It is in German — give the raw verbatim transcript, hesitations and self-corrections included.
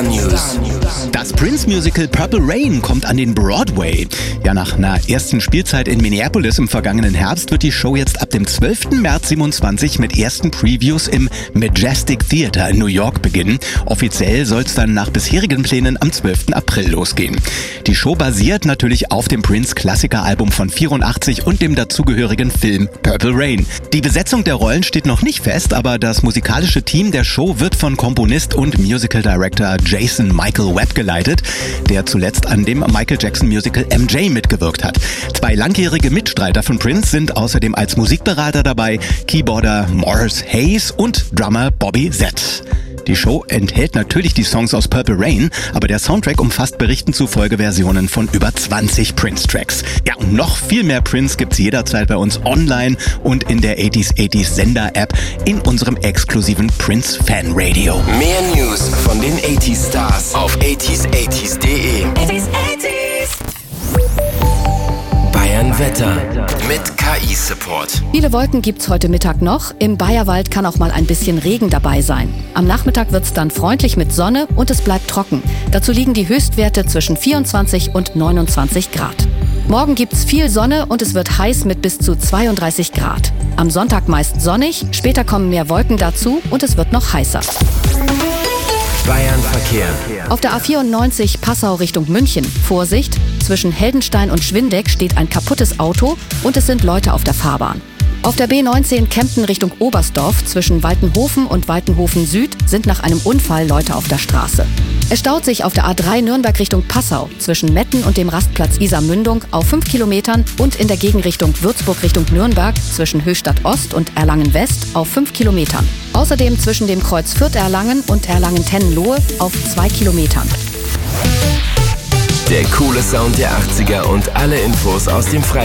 Star News. Das Prince-Musical Purple Rain kommt an den Broadway. Ja, nach einer ersten Spielzeit in Minneapolis im vergangenen Herbst wird die Show jetzt ab dem zwölften März siebenundzwanzig mit ersten Previews im Majestic Theater in New York beginnen. Offiziell soll es dann nach bisherigen Plänen am zwölften April losgehen. Die Show basiert natürlich auf dem Prince-Klassiker-Album von vierundachtzig und dem dazugehörigen Film Purple Rain. Die Besetzung der Rollen steht noch nicht fest, aber das musikalische Team der Show wird von Komponist und Musical Director Jason Michael Webb geleitet, der zuletzt an dem Michael Jackson Musical M J mitgewirkt hat. Zwei langjährige Mitstreiter von Prince sind außerdem als Musikberater dabei, Keyboarder Morris Hayes und Drummer Bobby Z. Die Show enthält natürlich die Songs aus Purple Rain, aber der Soundtrack umfasst Berichten zufolge Versionen von über zwanzig Prince-Tracks. Ja, und noch viel mehr Prince gibt's jederzeit bei uns online und in der achtziger achtziger Sender-App in unserem exklusiven Prince-Fan-Radio. Mehr News von den achtziger Stars auf achtziger achtziger punkt de. Bayern Wetter mit K I-Support. Viele Wolken gibt's heute Mittag noch. Im Bayerwald kann auch mal ein bisschen Regen dabei sein. Am Nachmittag wird's dann freundlich mit Sonne und es bleibt trocken. Dazu liegen die Höchstwerte zwischen vierundzwanzig und neunundzwanzig Grad. Morgen gibt's viel Sonne und es wird heiß mit bis zu zweiunddreißig Grad. Am Sonntag meist sonnig, später kommen mehr Wolken dazu und es wird noch heißer. Bayern Verkehr. Auf der A vierundneunzig Passau Richtung München. Vorsicht, zwischen Heldenstein und Schwindeck steht ein kaputtes Auto und es sind Leute auf der Fahrbahn. Auf der B neunzehn Kempten Richtung Oberstdorf zwischen Waltenhofen und Waltenhofen Süd sind nach einem Unfall Leute auf der Straße. Es staut sich auf der A drei Nürnberg Richtung Passau zwischen Metten und dem Rastplatz Isarmündung auf fünf Kilometern und in der Gegenrichtung Würzburg Richtung Nürnberg zwischen Höchstadt Ost und Erlangen West auf fünf Kilometern. Außerdem zwischen dem Kreuz Fürth-Erlangen und Erlangen-Tennenlohe auf zwei Kilometern. Der coole Sound der achtziger und alle Infos aus dem Freien